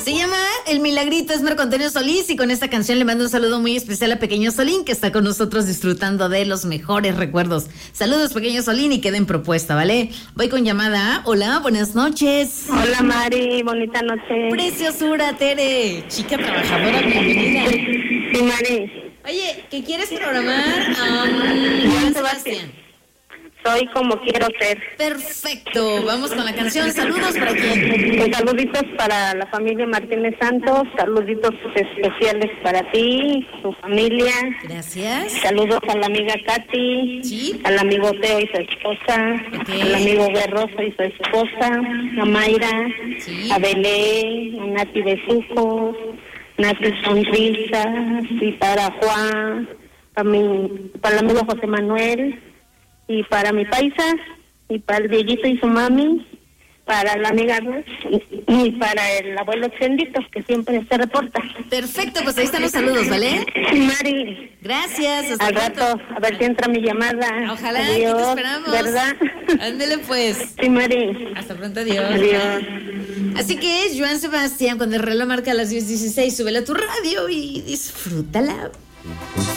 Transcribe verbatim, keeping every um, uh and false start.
Se llama El Milagrito, es Marco Antonio Solís, y con esta canción le mando un saludo muy especial a Pequeño Solín, que está con nosotros disfrutando de los mejores recuerdos. Saludos, Pequeño Solín, y queden propuesta, ¿vale? Voy con llamada. Hola, buenas noches. Hola, Mari, bonita noche. Preciosura, Tere, chica trabajadora, bienvenida. Sí, Mari. Oye, ¿qué quieres programar? Um, Juan Sebastián. Soy como quiero ser. Perfecto, vamos con la canción. Saludos para quién. Pues saluditos para la familia Martínez Santos, saluditos especiales para ti, tu familia. Gracias. Saludos a la amiga Katy, sí. Al amigo Teo y su esposa, okay. Al amigo Berroso y su esposa, a Mayra, sí. A Belén, a Nati Besucos, Nati Sonrisas, y para Juan, para, mi, para el amigo José Manuel, y para mi paisa, y para el Dieguito y su mami, para la amiga Ruth, y para el abuelo Chendito, que siempre se reporta. Perfecto, pues ahí están los saludos, ¿vale? Sí, Mari. Gracias. Hasta Al pronto. rato, a ver si entra mi llamada. Ojalá, adiós, aquí te esperamos. ¿Verdad? Ándele pues. Sí, Mari. Hasta pronto, adiós. Adiós. Así que es Joan Sebastián, cuando el reloj marca las diez dieciséis, súbela a tu radio y disfrútala.